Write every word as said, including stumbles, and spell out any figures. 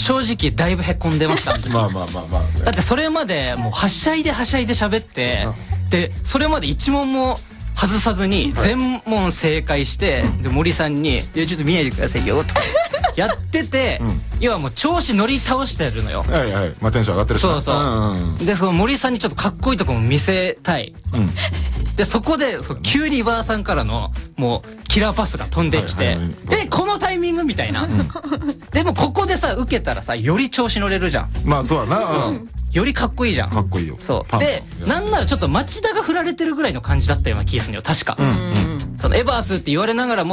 正直だいぶへこんでました。 まあまあまあまあ。 だってそれまでもうはしゃいではしゃいで喋って、でそれまで一問も外さずに全問正解して、で森さんに「いやちょっと見ないでくださいよ」とかやってて、要はもう調子乗り倒してるのよ。 はいはい。まあテンション上がってるし。 そうそう。でその森さんにちょっとかっこいいとこも見せたい。でそこでそう急にバーさんからのもうキラーパスが飛んできて「えこのタイミング?」みたいな。でもここでさ受けたらさより調子乗れるじゃん。 まあそうだな。 よりかっこいいじゃん。 かっこいいよ。 そうでなんならちょっと町田が振られてるぐらいの感じだったような気がするのよ確か。そのエバースって言われながらも